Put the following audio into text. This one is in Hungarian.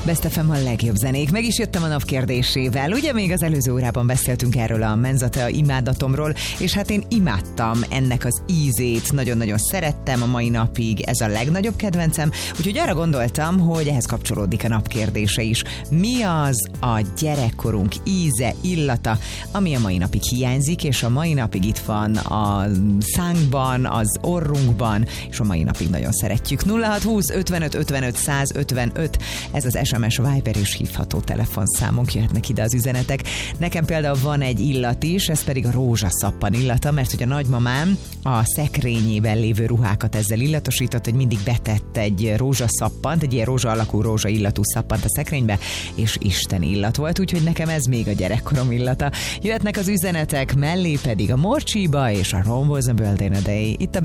Best FM a legjobb zenék. Meg is jöttem a nap kérdésével. Ugye még az előző órában beszéltünk erről a menzatea imádatomról, és hát én imádtam ennek az ízét, nagyon-nagyon szerettem a mai napig, ez a legnagyobb kedvencem, úgyhogy arra gondoltam, hogy ehhez kapcsolódik a nap kérdése is. Mi az a gyerekkorunk íze, illata, ami a mai napig hiányzik, és a mai napig itt van a szánkban, az orrunkban, és a mai napig nagyon szeretjük. 0620 55 55 155, ez az SMS, Viber és hívható telefonszámunk, jöhetnek ide az üzenetek. Nekem például van egy illat is, ez pedig a rózsaszappan illata, mert hogy a nagymamám a szekrényében lévő ruhákat ezzel illatosított, hogy mindig betett egy rózsaszappant, egy ilyen rózsa alakú, rózsa illatú szappant a szekrénybe, és Isten illat volt, úgyhogy nekem ez még a gyerekkorom illata. Jöhetnek az üzenetek, mellé pedig a Morcsiba és a Rome was a Built in a Day. Itt a